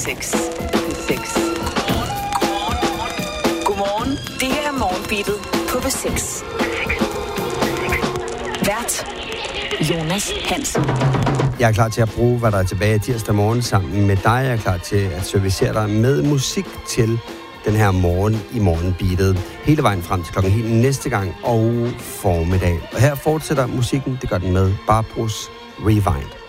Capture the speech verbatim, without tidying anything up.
seks. seks. Godmorgen. Det her er Morgenbeatet på B seks. Vært Jonas Hansen. Jeg er klar til at bruge, hvad der er tilbage tirsdag morgen sammen med dig. Jeg er klar til at servicere dig med musik til den her morgen i Morgenbeatet. Hele vejen frem til klokken helt næste gang og formiddag. Og her fortsætter musikken, det gør den med Barbros Rewind.